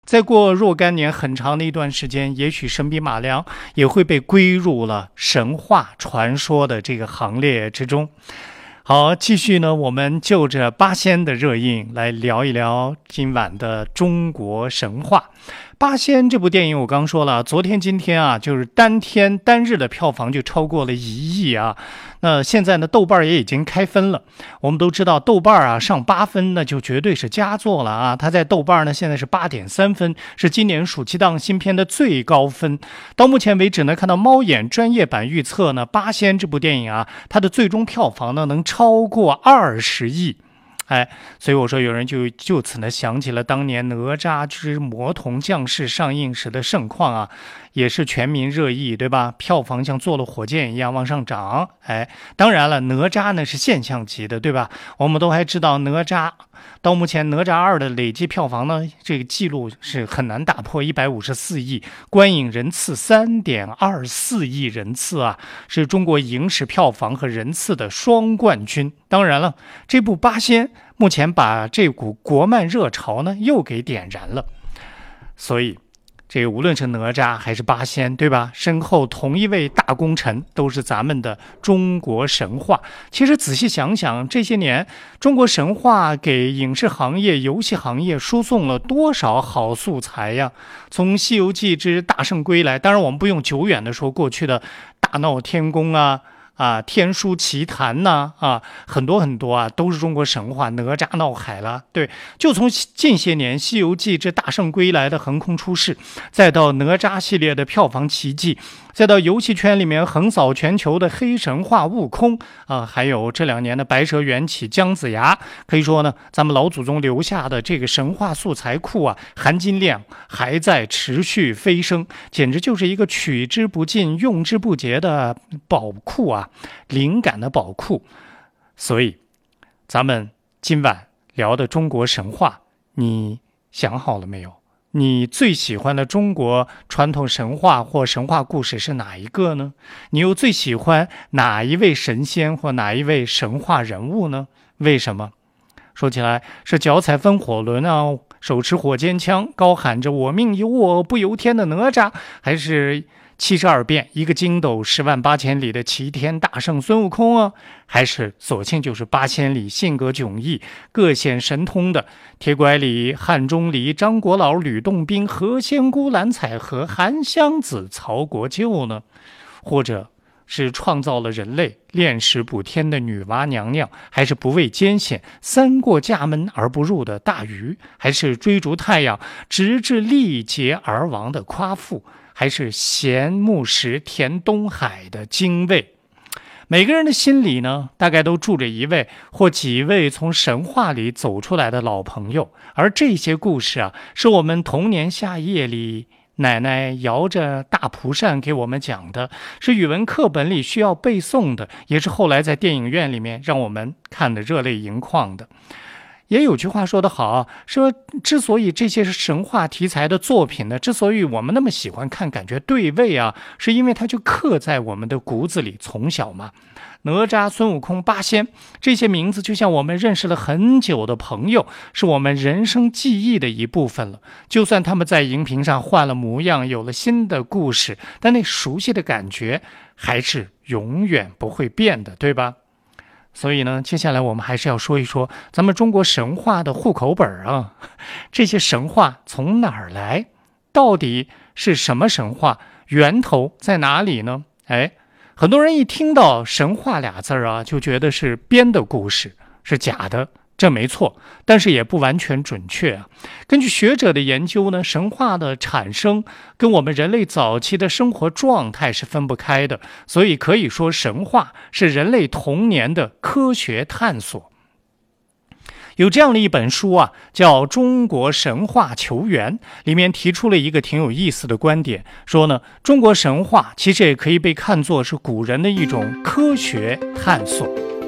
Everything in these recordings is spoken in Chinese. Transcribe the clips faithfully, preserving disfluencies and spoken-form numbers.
再过若干年很长的一段时间，也许神笔马良也会被归入了神话传说的这个行列之中。好，继续呢，我们就着八仙的热映来聊一聊今晚的中国神话。八仙这部电影我刚说了，昨天今天啊，就是单天单日的票房就超过了一亿啊。那现在呢，豆瓣也已经开分了。我们都知道豆瓣啊上八分那就绝对是佳作了啊。它在豆瓣呢现在是 八点三分，是今年暑期档新片的最高分。到目前为止呢，看到猫眼专业版预测呢，八仙这部电影啊，它的最终票房呢能超过二十亿。哎，所以我说有人就就此呢想起了当年哪吒之魔童降世上映时的盛况啊，也是全民热议，对吧？票房像坐了火箭一样往上涨。哎，当然了，哪吒呢是现象级的，对吧？我们都还知道哪吒到目前哪吒二的累计票房呢，这个记录是很难打破一百五十四亿，观影人次 三点二四亿人次啊，是中国影史票房和人次的双冠军。当然了，这部八仙目前把这股国漫热潮呢又给点燃了。所以这个无论是哪吒还是八仙，对吧？身后同一位大功臣，都是咱们的中国神话。其实仔细想想，这些年中国神话给影视行业、游戏行业输送了多少好素材呀？从《西游记之大圣归来》，当然我们不用久远的说，过去的大闹天宫啊。啊，天书奇谭呐、啊，啊，很多很多啊，都是中国神话。哪吒闹海了，对，就从近些年《西游记之大圣归来》的横空出世，再到哪吒系列的票房奇迹，再到游戏圈里面横扫全球的黑神话悟空啊，还有这两年的白蛇缘起姜子牙，可以说呢，咱们老祖宗留下的这个神话素材库啊，含金量还在持续飞升，简直就是一个取之不尽、用之不竭的宝库啊！灵感的宝库。所以咱们今晚聊的中国神话，你想好了没有？你最喜欢的中国传统神话或神话故事是哪一个呢？你又最喜欢哪一位神仙或哪一位神话人物呢？为什么？说起来是脚踩风火轮啊，手持火尖枪，高喊着我命由我不由天的哪吒，还是七十二变一个筋斗十万八千里的齐天大圣孙悟空啊，还是索性就是八仙里性格迥异各显神通的铁拐李、汉钟离、张国老、吕洞宾、何仙姑、蓝采和、韩湘子、曹国舅呢？或者是创造了人类炼石补天的女娲娘娘，还是不畏艰险三过家门而不入的大禹，还是追逐太阳直至力竭而亡的夸父，还是闲木石填东海的精卫？每个人的心里呢，大概都住着一位或几位从神话里走出来的老朋友，而这些故事啊，是我们童年夏夜里奶奶摇着大蒲扇给我们讲的，是语文课本里需要背诵的，也是后来在电影院里面让我们看得热泪盈眶的。也有句话说得好，说之所以这些是神话题材的作品呢，之所以我们那么喜欢看，感觉对味啊，是因为它就刻在我们的骨子里，从小嘛。哪吒、孙悟空、八仙这些名字就像我们认识了很久的朋友，是我们人生记忆的一部分了。就算他们在荧屏上换了模样，有了新的故事，但那熟悉的感觉还是永远不会变的，对吧？所以呢，接下来我们还是要说一说咱们中国神话的户口本啊，这些神话从哪儿来？到底是什么神话？源头在哪里呢？哎，很多人一听到神话俩字啊，就觉得是编的故事，是假的。这没错，但是也不完全准确啊。根据学者的研究呢，神话的产生跟我们人类早期的生活状态是分不开的，所以可以说神话是人类童年的科学探索。有这样的一本书啊，叫《中国神话求源》，里面提出了一个挺有意思的观点，说呢，中国神话其实也可以被看作是古人的一种科学探索。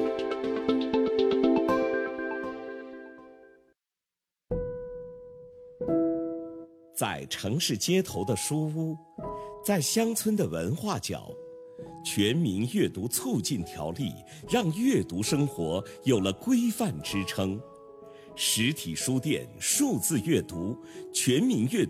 在城市街头的书屋，在乡村的文化角，全民阅读促进条例让阅读生活有了规范支撑。实体书店数字阅读，全民阅读